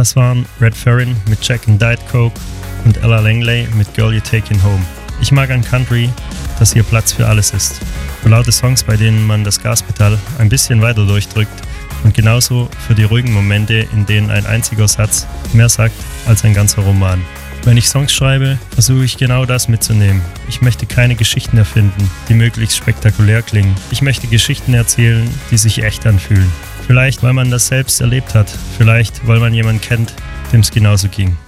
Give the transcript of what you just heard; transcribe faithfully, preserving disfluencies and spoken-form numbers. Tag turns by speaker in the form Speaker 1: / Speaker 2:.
Speaker 1: Das waren Red Ferrin mit Jack and Diet Coke und Ella Langley mit Girl You Taking Home. Ich mag an Country, dass hier Platz für alles ist. Für laute Songs, bei denen man das Gaspedal ein bisschen weiter durchdrückt und genauso für die ruhigen Momente, in denen ein einziger Satz mehr sagt als ein ganzer Roman. Wenn ich Songs schreibe, versuche ich genau das mitzunehmen. Ich möchte keine Geschichten erfinden, die möglichst spektakulär klingen. Ich möchte Geschichten erzählen, die sich echt anfühlen. Vielleicht, weil man das selbst erlebt hat. Vielleicht, weil man jemanden kennt, dem es genauso ging.